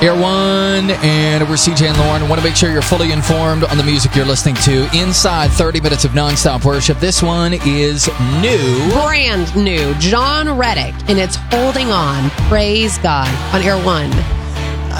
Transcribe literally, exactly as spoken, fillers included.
Air One, and we're C J and Lauren. I want to make sure you're fully informed on the music you're listening to inside thirty minutes of nonstop worship. This one is new. Brand new. John Reddick, and it's Holding On. Praise God on Air One.